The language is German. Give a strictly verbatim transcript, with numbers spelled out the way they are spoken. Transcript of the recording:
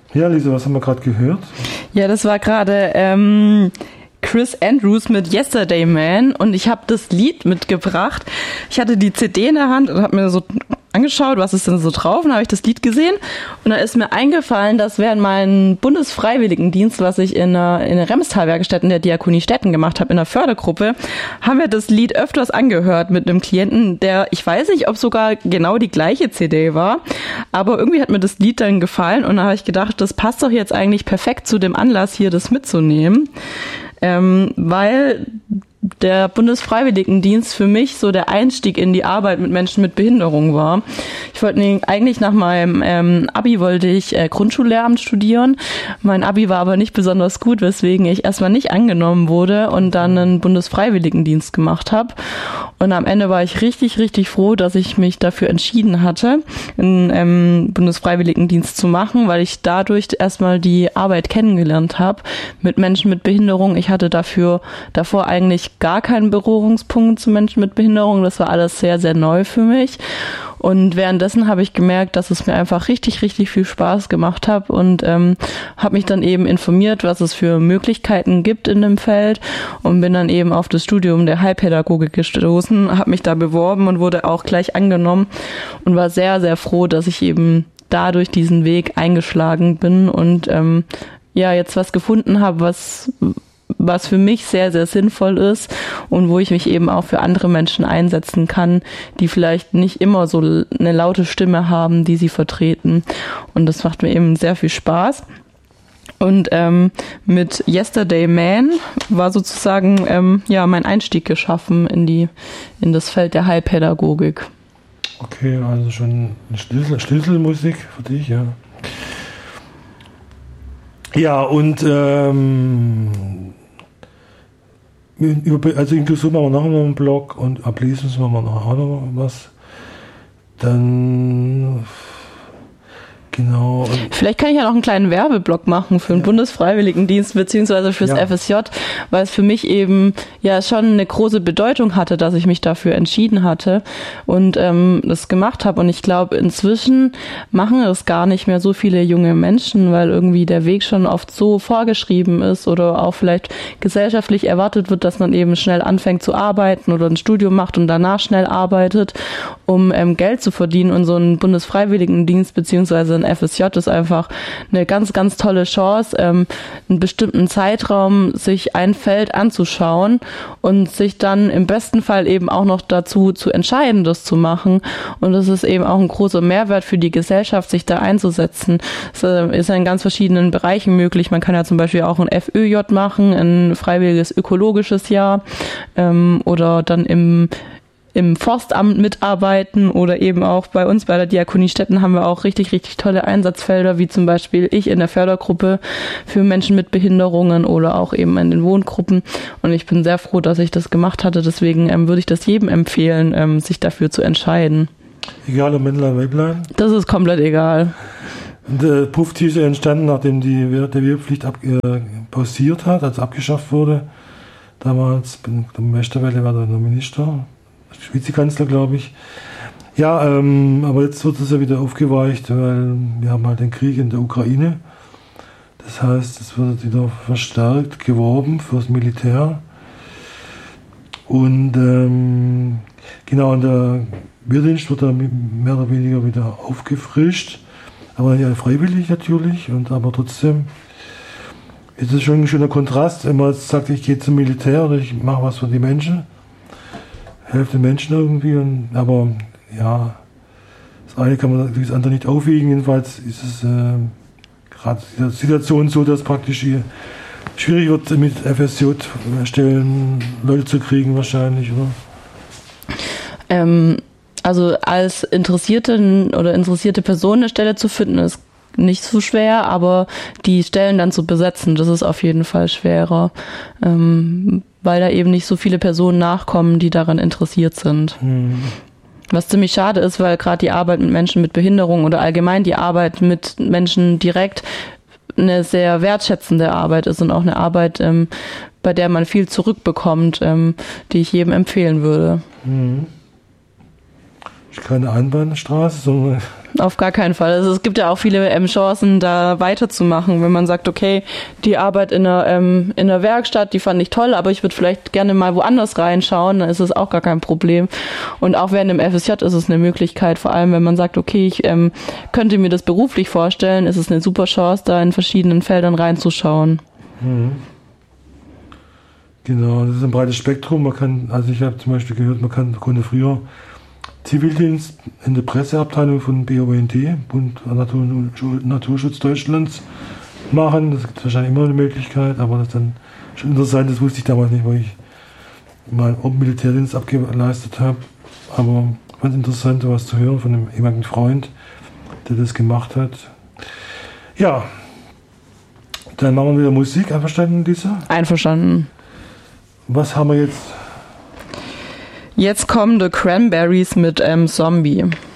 Ja, Lisa, was haben wir gerade gehört? Ja, das war gerade ähm, Chris Andrews mit Yesterday Man und ich habe das Lied mitgebracht. Ich hatte die C D in der Hand und habe mir so angeschaut, was ist denn so drauf, und habe ich das Lied gesehen und da ist mir eingefallen, dass während meinem Bundesfreiwilligendienst, was ich in der, in der Remstal-Werkstätten der Diakonie Stetten gemacht habe, in der Fördergruppe, haben wir das Lied öfters angehört mit einem Klienten, der, ich weiß nicht, ob sogar genau die gleiche C D war, aber irgendwie hat mir das Lied dann gefallen und da habe ich gedacht, das passt doch jetzt eigentlich perfekt zu dem Anlass, hier das mitzunehmen, ähm, weil der Bundesfreiwilligendienst für mich so der Einstieg in die Arbeit mit Menschen mit Behinderung war. Ich wollte eigentlich nach meinem ähm, Abi wollte ich äh, Grundschullehramt studieren. Mein Abi war aber nicht besonders gut, weswegen ich erstmal nicht angenommen wurde und dann einen Bundesfreiwilligendienst gemacht habe. Und am Ende war ich richtig, richtig froh, dass ich mich dafür entschieden hatte, einen ähm, Bundesfreiwilligendienst zu machen, weil ich dadurch erstmal die Arbeit kennengelernt habe mit Menschen mit Behinderung. Ich hatte dafür davor eigentlich gar keinen Berührungspunkt zu Menschen mit Behinderung. Das war alles sehr, sehr neu für mich. Und währenddessen habe ich gemerkt, dass es mir einfach richtig, richtig viel Spaß gemacht hat und ähm, habe mich dann eben informiert, was es für Möglichkeiten gibt in dem Feld und bin dann eben auf das Studium der Heilpädagogik gestoßen, habe mich da beworben und wurde auch gleich angenommen und war sehr, sehr froh, dass ich eben dadurch diesen Weg eingeschlagen bin und ähm, ja jetzt was gefunden habe, was was für mich sehr, sehr sinnvoll ist und wo ich mich eben auch für andere Menschen einsetzen kann, die vielleicht nicht immer so eine laute Stimme haben, die sie vertreten. Und das macht mir eben sehr viel Spaß. Und ähm, mit Yesterday Man war sozusagen ähm, ja mein Einstieg geschaffen in die in das Feld der Heilpädagogik. Okay, also schon eine Schlüssel, Schlüsselmusik für dich, ja. Ja, und ähm, also Inklusion machen wir nachher noch einen Blog und ablesen machen wir nachher noch was. Dann genau. Vielleicht kann ich ja noch einen kleinen Werbeblock machen für den ja. Bundesfreiwilligendienst beziehungsweise fürs ja. F S J, weil es für mich eben ja schon eine große Bedeutung hatte, dass ich mich dafür entschieden hatte und ähm, das gemacht habe. Und ich glaube, inzwischen machen es gar nicht mehr so viele junge Menschen, weil irgendwie der Weg schon oft so vorgeschrieben ist oder auch vielleicht gesellschaftlich erwartet wird, dass man eben schnell anfängt zu arbeiten oder ein Studium macht und danach schnell arbeitet, um ähm, Geld zu verdienen. Und so ein Bundesfreiwilligendienst beziehungsweise ein F S J ist einfach eine ganz, ganz tolle Chance, ähm, einen bestimmten Zeitraum sich ein Feld anzuschauen und sich dann im besten Fall eben auch noch dazu zu entscheiden, das zu machen. Und das ist eben auch ein großer Mehrwert für die Gesellschaft, sich da einzusetzen. Es äh, ist in ganz verschiedenen Bereichen möglich. Man kann ja zum Beispiel auch ein F Ö J machen, ein freiwilliges ökologisches Jahr ähm, oder dann im im Forstamt mitarbeiten oder eben auch bei uns bei der Diakonie Stetten haben wir auch richtig, richtig tolle Einsatzfelder, wie zum Beispiel ich in der Fördergruppe für Menschen mit Behinderungen oder auch eben in den Wohngruppen. Und ich bin sehr froh, dass ich das gemacht hatte. Deswegen ähm, würde ich das jedem empfehlen, ähm, sich dafür zu entscheiden. Egal ob Männlein, Weiblein? Das ist komplett egal. Der Puff-T ist ja entstanden, nachdem die der Wehrpflicht ab, äh, pausiert hat, als abgeschafft wurde. Damals, bin der Westerwelle war der Minister. Vizekanzler, glaube ich. Ja, ähm, aber jetzt wird es ja wieder aufgeweicht, weil wir haben halt den Krieg in der Ukraine. Das heißt, es wird wieder verstärkt geworben fürs Militär. Und ähm, genau, und der Wehrdienst wird dann mehr oder weniger wieder aufgefrischt. Aber ja, freiwillig natürlich, und aber trotzdem ist es schon ein schöner Kontrast, wenn man jetzt sagt, ich gehe zum Militär oder ich mache was für die Menschen. Helft den Menschen irgendwie, und, aber ja, das eine kann man das andere nicht aufwiegen. Jedenfalls ist es äh, gerade in der Situation so, dass praktisch hier schwierig wird, mit F S J-Stellen Leute zu kriegen wahrscheinlich, oder? Ähm, also als Interessierte oder interessierte Person eine Stelle zu finden, ist nicht so schwer, aber die Stellen dann zu besetzen, das ist auf jeden Fall schwerer. Ähm, weil da eben nicht so viele Personen nachkommen, die daran interessiert sind. Mhm. Was ziemlich schade ist, weil gerade die Arbeit mit Menschen mit Behinderung oder allgemein die Arbeit mit Menschen direkt eine sehr wertschätzende Arbeit ist und auch eine Arbeit, ähm, bei der man viel zurückbekommt, ähm, die ich jedem empfehlen würde. Mhm. Keine Einbahnstraße, sondern auf gar keinen Fall. Also es gibt ja auch viele ähm, Chancen, da weiterzumachen, wenn man sagt, okay, die Arbeit in einer, ähm, in einer Werkstatt, die fand ich toll, aber ich würde vielleicht gerne mal woanders reinschauen, dann ist es auch gar kein Problem. Und auch während dem F S J ist es eine Möglichkeit, vor allem wenn man sagt, okay, ich ähm, könnte mir das beruflich vorstellen, ist es eine super Chance, da in verschiedenen Feldern reinzuschauen. Mhm. Genau, das ist ein breites Spektrum. Man kann, also ich habe zum Beispiel gehört, man kann, konnte früher Zivildienst in der Presseabteilung von B O W N T, Bund Natur, Naturschutz Deutschlands, machen. Das gibt wahrscheinlich immer eine Möglichkeit, aber das ist dann schon interessant, das wusste ich damals nicht, weil ich meinen Militärdienst abgeleistet habe. Aber ganz interessant, was zu hören von einem ehemaligen Freund, der das gemacht hat. Ja, dann machen wir wieder Musik. Einverstanden, Lisa? Einverstanden. Was haben wir jetzt? Jetzt kommen The Cranberries mit ähm, Zombie.